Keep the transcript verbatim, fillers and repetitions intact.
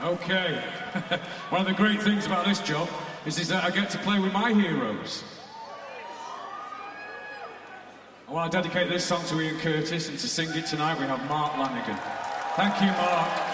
Okay. One of the great things about this job is, is that I get to play with my heroes. I want to dedicate this song to Ian Curtis, and to sing it tonight we have Mark Lanigan. Thank you, Mark.